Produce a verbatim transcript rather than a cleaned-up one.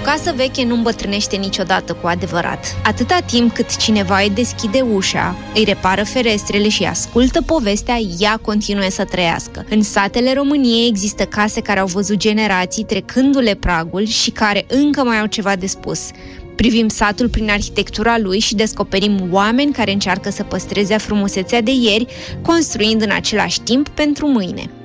casă veche nu îmbătrânește niciodată cu adevărat. Atâta timp cât cineva îi deschide ușa, îi repară ferestrele și ascultă povestea, ea continuă să trăiască. În satele României există case care au văzut generații trecându-le pragul și care încă mai au ceva de spus. Privim satul prin arhitectura lui și descoperim oameni care încearcă să păstreze frumusețea de ieri, construind în același timp pentru mâine.